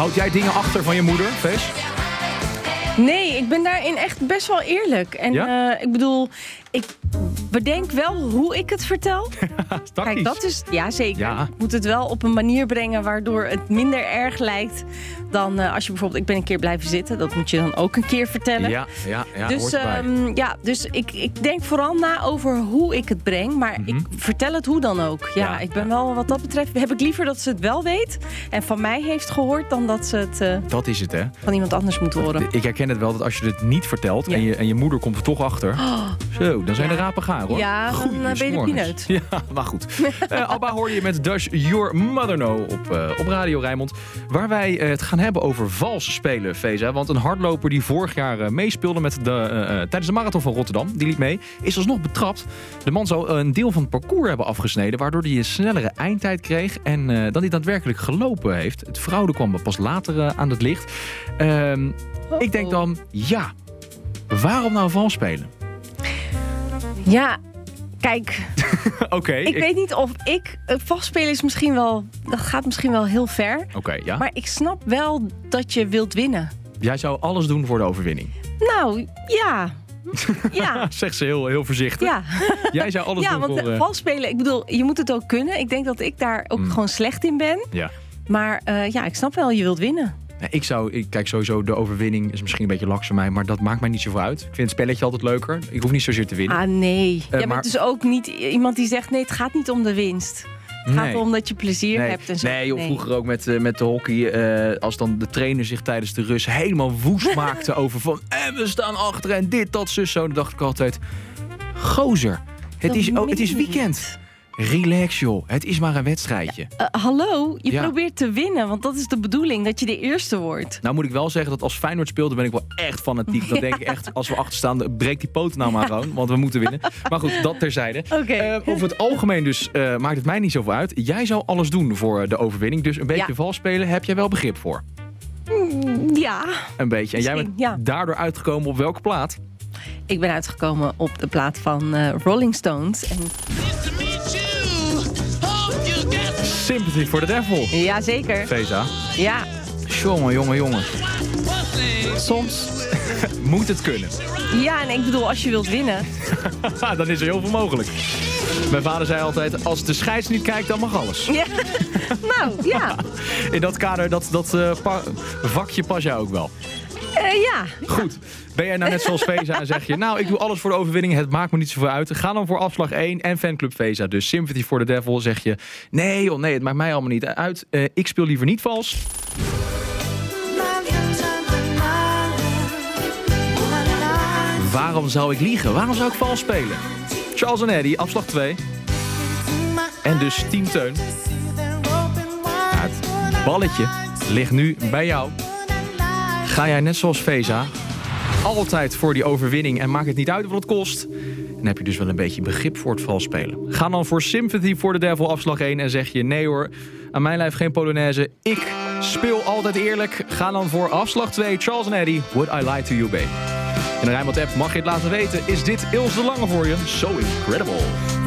Houd jij dingen achter van je moeder, Vees? Nee, ik ben daarin echt best wel eerlijk. En ik bedoel, ik bedenk wel hoe ik het vertel. Kijk, dat is... Ja, zeker. Ja. Ik moet het wel op een manier brengen waardoor het minder erg lijkt dan als je bijvoorbeeld... Ik ben een keer blijven zitten, dat moet je dan ook een keer vertellen. Ja, dus dus ik denk vooral na over hoe ik het breng, maar ik vertel het hoe dan ook. Ja, ik ben wel, wat dat betreft, heb ik liever dat ze het wel weet en van mij heeft gehoord dan dat ze het dat is het, hè? Van iemand anders moet horen. Ik herken het wel dat als je het niet vertelt en je moeder komt er toch achter. Zo, dan zijn de rapen gaar, hoor. Ja, dan ben je de pineut. Ja, maar goed. Abba hoor je met Does Your Mother Know op Radio Rijnmond. Waar wij het gaan hebben over vals spelen, Feza. Want een hardloper die vorig jaar meespeelde tijdens de marathon van Rotterdam, die liep mee, is alsnog betrapt. De man zou een deel van het parcours hebben afgesneden, waardoor hij een snellere eindtijd kreeg en dan hij daadwerkelijk gelopen heeft. Het fraude kwam pas later aan het licht. Ik denk dan, waarom nou vals spelen? Ja, kijk. Oké. Ik weet niet of vastspelen is misschien wel... Dat gaat misschien wel heel ver. Oké, ja. Maar ik snap wel dat je wilt winnen. Jij zou alles doen voor de overwinning? Nou, ja. Ja. Zegt ze heel, heel voorzichtig. Ja. Jij zou alles doen voor... Ja, want valspelen, ik bedoel, je moet het ook kunnen. Ik denk dat ik daar ook gewoon slecht in ben. Ja. Maar ik snap wel, je wilt winnen. Kijk, sowieso de overwinning is misschien een beetje laks voor mij, maar dat maakt mij niet zoveel uit. Ik vind het spelletje altijd leuker. Ik hoef niet zozeer te winnen. Ah, nee. Jij bent dus ook niet iemand die zegt, nee, het gaat niet om de winst. Het gaat erom dat je plezier hebt en zo. Nee, vroeger ook met de hockey, als dan de trainer zich tijdens de rust helemaal woest maakte over van, we staan achter en dit, dat, zus, zo. Dan dacht ik altijd, gozer, het is weekend. Relax, joh. Het is maar een wedstrijdje. Hallo, je probeert te winnen, want dat is de bedoeling, dat je de eerste wordt. Nou moet ik wel zeggen dat als Feyenoord speelde ben ik wel echt fanatiek. Dan denk ik echt, als we achterstaan, breek die poten nou maar gewoon, want we moeten winnen. Maar goed, dat terzijde. Okay. Over het algemeen dus maakt het mij niet zoveel uit. Jij zou alles doen voor de overwinning, dus een beetje vals spelen heb jij wel begrip voor? Ja. Een beetje. En jij bent daardoor uitgekomen op welke plaat? Ik ben uitgekomen op de plaat van Rolling Stones. En... Sympathy for the Devil. Jazeker. Feza. Ja. Jongen. Soms moet het kunnen. Ja, en ik bedoel, als je wilt winnen... dan is er heel veel mogelijk. Mijn vader zei altijd, als de scheids niet kijkt, dan mag alles. Ja. Nou, ja. In dat kader, dat vakje pas jij ook wel. Ja. Goed. Ben jij nou net zoals Feza en zeg je, nou, ik doe alles voor de overwinning, het maakt me niet zoveel uit. Ga dan voor afslag 1 en fanclub Feza. Dus Sympathy for the Devil zeg je, nee, het maakt mij allemaal niet uit. Ik speel liever niet vals. Waarom zou ik liegen? Waarom zou ik vals spelen? Charles en Eddie, afslag 2. En dus Team Teun. Het balletje ligt nu bij jou. Ga jij net zoals Feza altijd voor die overwinning en maakt het niet uit wat het kost? Dan heb je dus wel een beetje begrip voor het vals spelen. Ga dan voor Sympathy for the Devil afslag 1 en zeg je, nee hoor, aan mijn lijf geen Polonaise. Ik speel altijd eerlijk. Ga dan voor afslag 2, Charles en Eddie, Would I Lie to You, babe. In de Rijnmond app mag je het laten weten. Is dit Ilse de Lange voor je? So incredible.